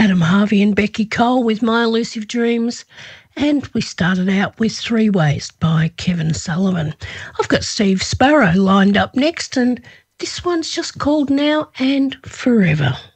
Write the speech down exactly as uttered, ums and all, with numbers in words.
Adam Harvey and Becky Cole with My Elusive Dreams. And we started out with Three Ways by Kevin Sullivan. I've got Steve Sparrow lined up next, and this one's just called Now and Forever.